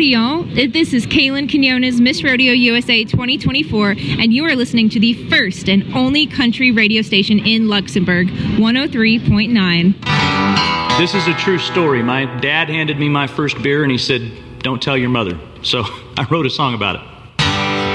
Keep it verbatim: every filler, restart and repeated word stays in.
Howdy, y'all. This is Kaylin Quinones, Miss Rodeo U S A twenty twenty-four, and you are listening to the first and only country radio station in Luxembourg, one oh three point nine. This is a true story. My dad handed me my first beer, and he said, "Don't tell your mother." So I wrote a song about it.